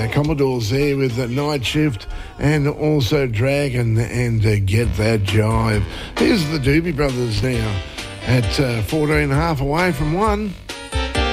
Commodores there with the Night Shift and also Dragon and Get That Jive. Here's the Doobie Brothers now at 14.5 away from 1.